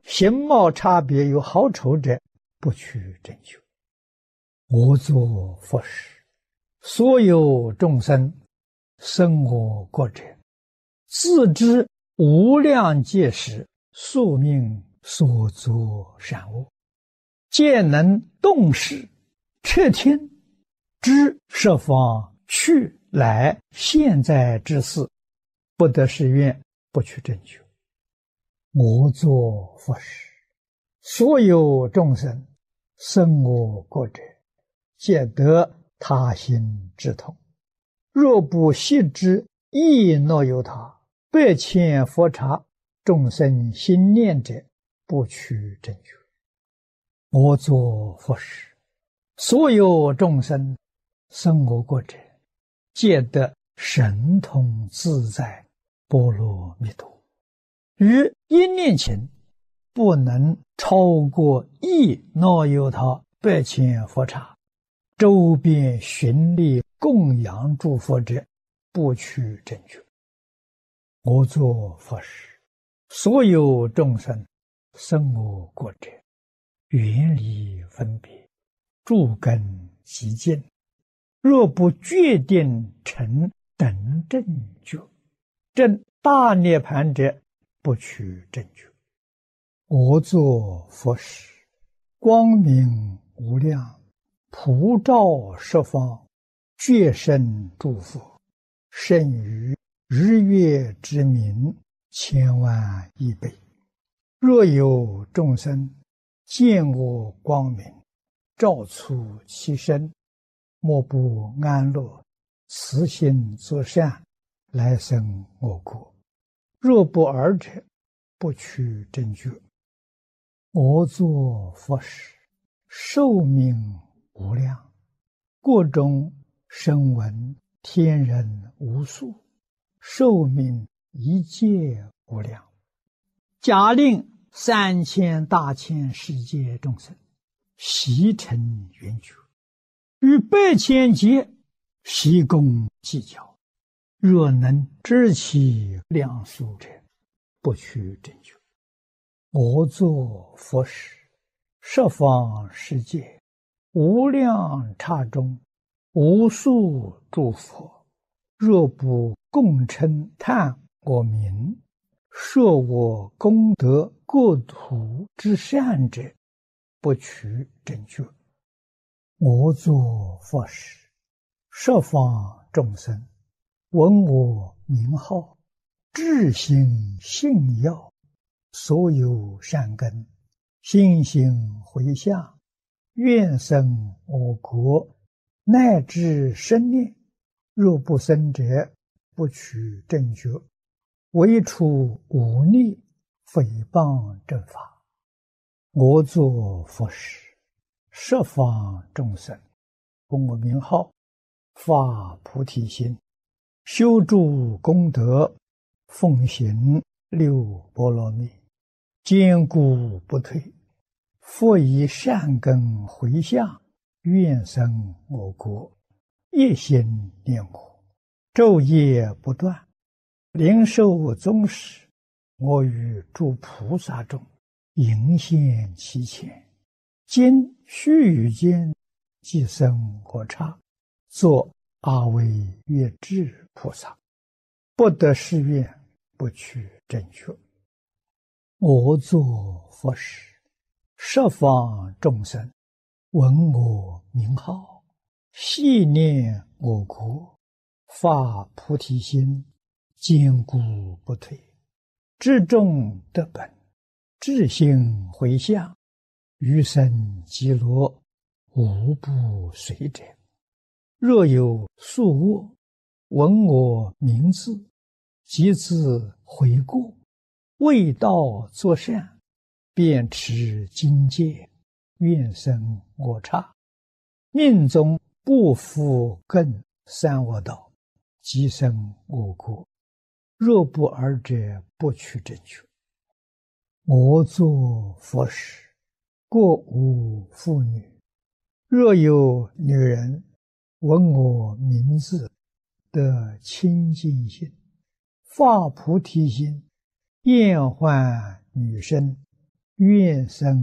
形貌差别有好丑者，不去正修。我作佛时，所有众生生我国者，自知无量劫时宿命所作善恶，皆能动识彻听，知十方去来现在之事，不得誓愿，不去正修。我作佛时，所有众生生我国者，皆得他心之痛。若不悉知亦若有他，百千佛刹众生心念者，不取正觉。我作佛时，所有众生生我国者，皆得神通自在波罗蜜多。于一念前，不能超过亦若有他百千佛刹，周边寻力供养诸佛者，不取正觉。我作佛时，所有众生生我国者，远离分别，诸根极净。若不决定成等正觉，证大涅盘者，不取正觉。我作佛时，光明无量，普照十方，觉生诸佛，胜于日月之明千万亿倍。若有众生见我光明，照出其身，莫不安乐，慈心作善，来生我国。若不尔者，不取正觉。我作佛时，寿命无量，国中声闻天人无数，寿命一切无量。假令3000大千世界众生悉成圆觉，于百千劫悉共计较，若能知其量数者，不取正觉。我作佛时，十方世界无量刹中，无数诸佛，若不共称叹我名，说我功德国土之善者，不取正觉。我作佛时，十方众生闻我名号，至心信要，所有善根心行回向，愿生我国，乃至生念。若不生者，不取正觉。唯除忤逆诽谤正法。我作佛时，十方众生闻我名号，发菩提心，修诸功德，奉行六波罗蜜，坚固不退，复以善根回向，愿生我国，一心念我，昼夜不断，灵受宗室，我与诸菩萨中迎现其前，今须臾间即生我刹，作阿惟越致菩萨，不得誓愿，不取正觉。我作佛时，十方众生闻我名号，系念我国，发菩提心，坚固不退，至众得本，至心回向，余生极乐，无不随者。若有宿恶，闻我名字，即自悔过，为道作善，便持经戒，愿生我刹。命中不复更三恶道，即生我国。若不尔者，不取正觉。我作佛时，国无妇女。若有女人闻我名字，得清净心，发菩提心，厌患女身， 愿生